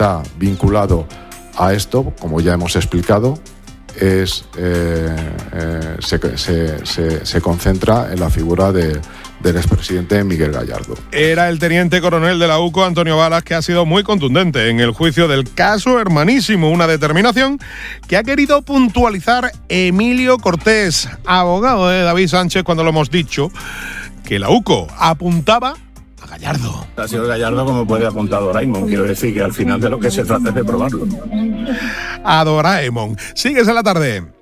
está vinculado a esto, como ya hemos explicado, se concentra en la figura del expresidente Miguel Gallardo. Era el teniente coronel de la UCO, Antonio Balas, que ha sido muy contundente en el juicio del caso Hermanísimo, una determinación que ha querido puntualizar Emilio Cortés, abogado de David Sánchez, cuando lo hemos dicho, que la UCO apuntaba a Gallardo. Ha sido Gallardo como puede apuntar a Doraemon. Quiero decir que al final de lo que se trata es de probarlo. A Doraemon. Sigues en la tarde.